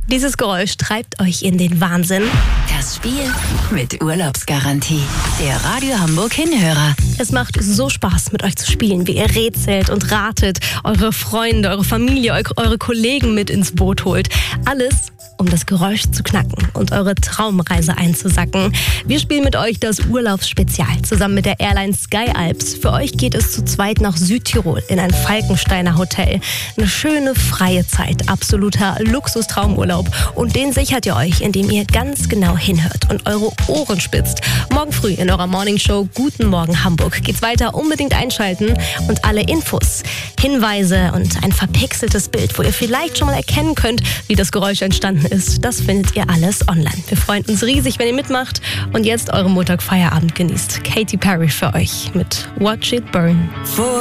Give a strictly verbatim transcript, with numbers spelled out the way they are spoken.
Dieses Geräusch treibt euch in den Wahnsinn. Das Spiel mit Urlaubsgarantie. Der Radio Hamburg Hinhörer. Es macht so Spaß, mit euch zu spielen, wie ihr rätselt und ratet, eure Freunde, eure Familie, eure Kollegen mit ins Boot holt. Alles, um das Geräusch zu knacken und eure Traumreise einzusacken. Wir spielen mit euch das Urlaubsspezial zusammen mit der Airline Sky Alps. Für euch geht es zu zweit nach Südtirol in ein Falkensteiner Hotel. Eine schöne, freie Zeit, absoluter Luxustraumurlaub. Und den sichert ihr euch, indem ihr ganz genau hinhört und eure Ohren spitzt. Morgen früh in eurer Morningshow Guten Morgen Hamburg geht's weiter. Unbedingt einschalten und alle Infos, Hinweise und ein verpixeltes Bild, wo ihr vielleicht schon mal erkennen könnt, wie das Geräusch entstanden ist. Das findet ihr alles online. Wir freuen uns riesig, wenn ihr mitmacht und jetzt euren Montagfeierabend genießt. Katy Perry für euch mit Watch It Burn.